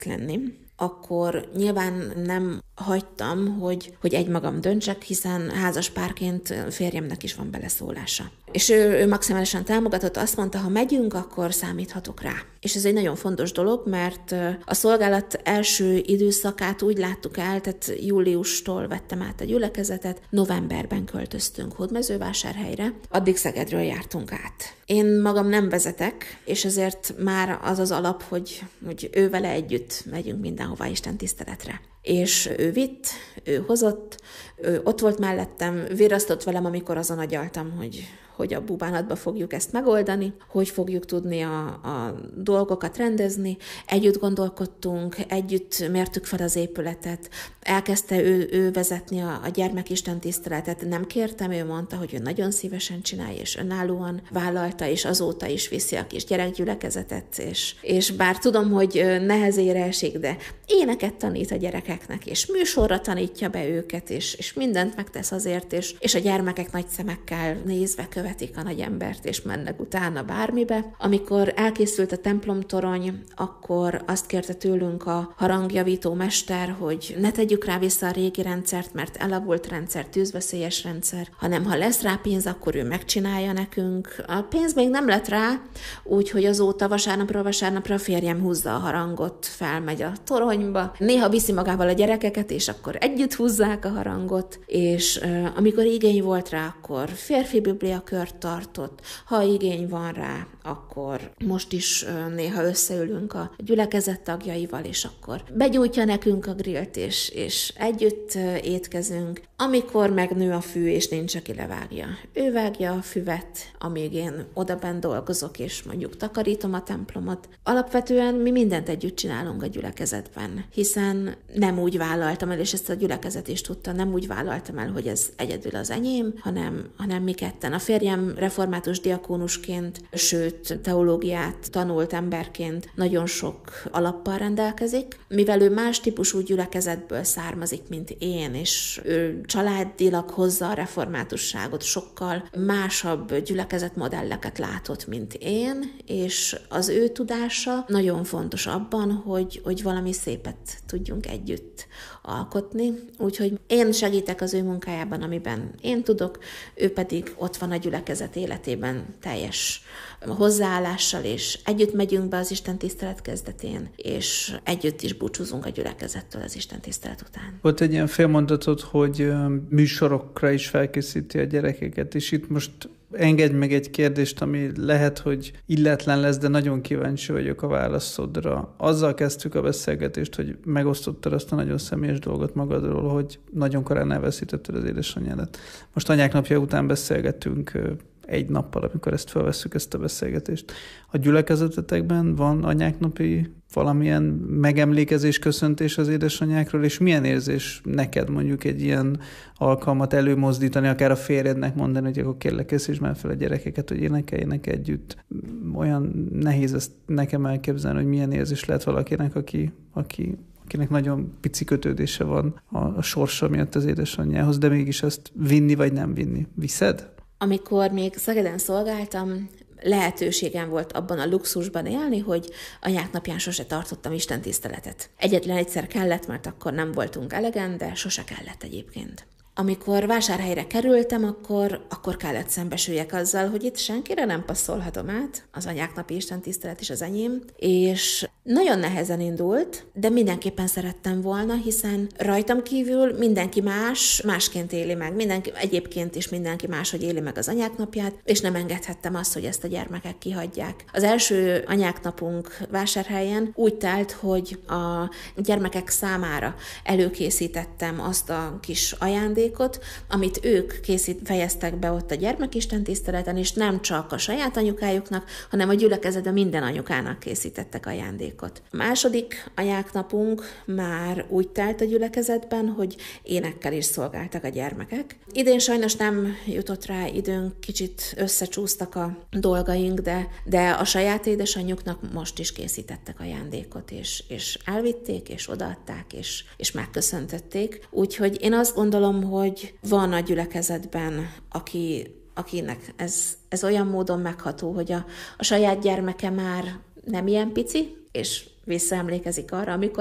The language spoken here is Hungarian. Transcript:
lenni, akkor nyilván nem hagytam, hogy egymagam döntsek, hiszen házas párként férjemnek is van beleszólása. És ő maximálisan támogatott, azt mondta, ha megyünk, akkor számíthatok rá. És ez egy nagyon fontos dolog, mert a szolgálat első időszakát úgy láttuk el, tehát júliustól vettem át a gyülekezetet, novemberben költöztünk Hódmezővásárhelyre, addig Szegedről jártunk át. Én magam nem vezetek, és ezért már az az alap, hogy ő vele együtt megyünk mindenhová Isten tiszteletre. És ő vitt, ő hozott, ő ott volt mellettem, virasztott velem, amikor azon agyaltam, hogy a búbánatba fogjuk ezt megoldani, hogy fogjuk tudni a dolgokat rendezni. Együtt gondolkodtunk, együtt mértük fel az épületet, elkezdte ő vezetni a gyermekistentiszteletet. Nem kértem, ő mondta, hogy ő nagyon szívesen csinálja, és önállóan vállalta, és azóta is viszi a kis gyerekgyülekezetet, és bár tudom, hogy nehezére esik, de éneket tanít a gyerekeknek, és műsorra tanítja be őket, és mindent megtesz azért, és a gyermekek nagy szemekkel nézve követik a nagy embert, és mennek utána bármibe. Amikor elkészült a templomtorony, akkor azt kérte tőlünk a harangjavító mester, hogy ne tegyük rá vissza a régi rendszert, mert elavult rendszer, tűzveszélyes rendszer, hanem ha lesz rá pénz, akkor ő megcsinálja nekünk. A pénz még nem lett rá, úgyhogy azóta vasárnapra a férjem húzza a harangot, felmegy a toronyba. Néha viszi magával a gyerekeket, és akkor együtt húzzák a harangot, és amikor igény volt rá, akkor férfi bibliakört tartott. Ha igény van rá, akkor most is néha összeülünk a gyülekezet tagjaival, és akkor begyújtja nekünk a grillt, és együtt étkezünk. Amikor megnő a fű, és nincs, aki levágja. Ő vágja a füvet, amíg én odabenn dolgozok, és mondjuk takarítom a templomot. Alapvetően mi mindent együtt csinálunk a gyülekezetben, hiszen nem úgy vállaltam el, és ezt a gyülekezet is tudta, nem úgy vállaltam el, hogy ez egyedül az enyém, hanem mi ketten. A férjem református diakónusként, sőt, teológiát tanult emberként nagyon sok alappal rendelkezik, mivel ő más típusú gyülekezetből származik, mint én, és ő családilag hozza a reformátusságot, sokkal másabb gyülekezetmodelleket látott, mint én, és az ő tudása nagyon fontos abban, hogy valami szépet tudjunk együtt alkotni. Úgyhogy én segítek az ő munkájában, amiben én tudok, ő pedig ott van a gyülekezet életében teljes hozzáállással, és együtt megyünk be az Isten tisztelet kezdetén, és együtt is búcsúzunk a gyülekezettől az Isten tisztelet után. Volt egy ilyen félmondatod, hogy műsorokra is felkészíti a gyerekeket, és itt most engedj meg egy kérdést, ami lehet, hogy illetlen lesz, de nagyon kíváncsi vagyok a válaszodra. Azzal kezdtük a beszélgetést, hogy megosztottad azt a nagyon személyes dolgot magadról, hogy nagyon korán elveszítetted az édesanyádat. Most anyák napja után beszélgetünk egy nappal, amikor ezt felvesszük, ezt a beszélgetést. A gyülekezetetekben van anyáknapi valamilyen megemlékezés, köszöntés az édesanyákról, és milyen érzés neked mondjuk egy ilyen alkalmat előmozdítani, akár a férjednek mondani, hogy akkor kérlek, készítsd már fel a gyerekeket, hogy énekeljenek együtt. Olyan nehéz ezt nekem elképzelni, hogy milyen érzés lehet valakinek, akinek nagyon pici kötődése van a sorsa miatt az édesanyjához, de mégis ezt vinni vagy nem vinni. Viszed? Amikor még Szegeden szolgáltam, lehetőségem volt abban a luxusban élni, hogy anyák napján sose tartottam istentiszteletet. Egyetlen egyszer kellett, mert akkor nem voltunk elegen, de sose kellett egyébként. Amikor Vásárhelyre kerültem, akkor kellett szembesüljek azzal, hogy itt senkire nem passzolhatom át, az anyák napi istentisztelet is az enyém, és nagyon nehezen indult, de mindenképpen szerettem volna, hiszen rajtam kívül mindenki másként éli meg, egyébként is mindenki máshogy éli meg az anyák napját, és nem engedhettem azt, hogy ezt a gyermekek kihagyják. Az első anyák napunk Vásárhelyen úgy telt, hogy a gyermekek számára előkészítettem azt a kis ajándékot, amit ők fejeztek be ott a gyermekistentiszteleten, és nem csak a saját anyukájuknak, hanem a gyülekezetben minden anyukának készítettek ajándékot. A második anyáknapunk már úgy telt a gyülekezetben, hogy énekkel is szolgáltak a gyermekek. Idén sajnos nem jutott rá időnk, kicsit összecsúsztak a dolgaink, de a saját édesanyjuknak most is készítettek ajándékot, és elvitték, és odaadták, és megköszöntötték. Úgyhogy én azt gondolom, hogy van a gyülekezetben, akinek ez olyan módon megható, hogy a saját gyermeke már nem ilyen pici, és visszaemlékezik arra, amikor